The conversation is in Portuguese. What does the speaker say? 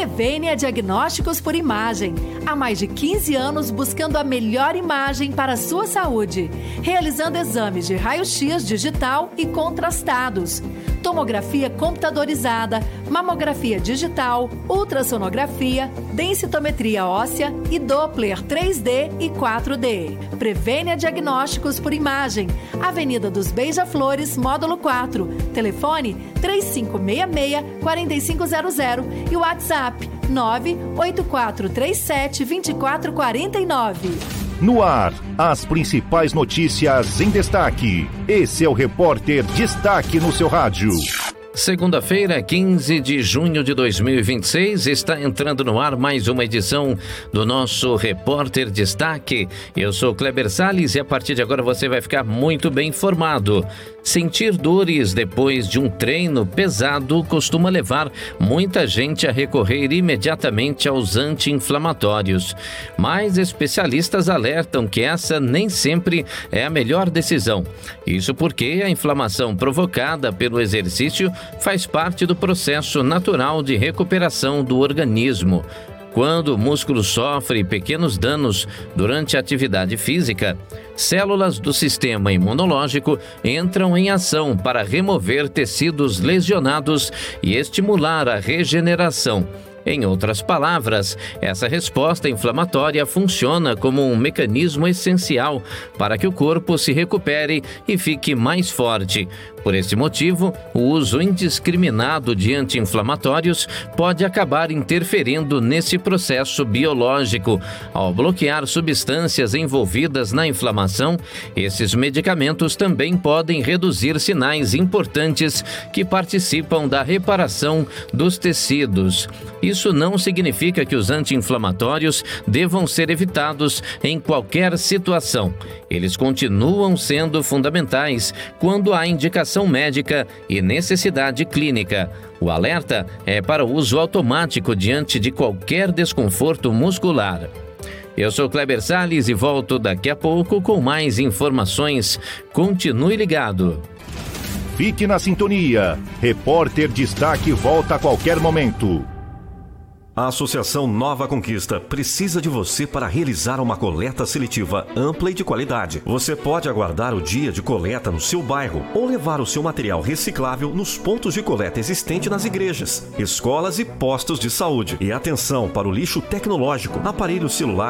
Prevênia Diagnósticos por Imagem. Há mais de 15 anos buscando a melhor imagem para a sua saúde. Realizando exames de raio-x digital e contrastados. Tomografia computadorizada, mamografia digital, ultrassonografia, densitometria óssea e Doppler 3D e 4D. Prevênia Diagnósticos por Imagem. Avenida dos Beija-Flores, módulo 4. Telefone 3566-4500 e WhatsApp 98437-2449. No ar, as principais notícias em destaque. Esse é o Repórter Destaque no seu rádio. Segunda-feira, 15 de junho de 2026, está entrando no ar mais uma edição do nosso Repórter Destaque. Eu sou Kleber Salles e a partir de agora você vai ficar muito bem informado. Sentir dores depois de um treino pesado costuma levar muita gente a recorrer imediatamente aos anti-inflamatórios. Mas especialistas alertam que essa nem sempre é a melhor decisão. Isso porque a inflamação provocada pelo exercício faz parte do processo natural de recuperação do organismo. Quando o músculo sofre pequenos danos durante a atividade física, células do sistema imunológico entram em ação para remover tecidos lesionados e estimular a regeneração. Em outras palavras, essa resposta inflamatória funciona como um mecanismo essencial para que o corpo se recupere e fique mais forte. Por esse motivo, o uso indiscriminado de anti-inflamatórios pode acabar interferindo nesse processo biológico. Ao bloquear substâncias envolvidas na inflamação, esses medicamentos também podem reduzir sinais importantes que participam da reparação dos tecidos. Isso não significa que os anti-inflamatórios devam ser evitados em qualquer situação. Eles continuam sendo fundamentais quando há indicação médica e necessidade clínica. O alerta é para o uso automático diante de qualquer desconforto muscular. Eu sou Kleber Salles e volto daqui a pouco com mais informações. Continue ligado. Fique na sintonia. Repórter Destaque volta a qualquer momento. A Associação Nova Conquista precisa de você para realizar uma coleta seletiva ampla e de qualidade. Você pode aguardar o dia de coleta no seu bairro ou levar o seu material reciclável nos pontos de coleta existentes nas igrejas, escolas e postos de saúde. E atenção para o lixo tecnológico, aparelho celular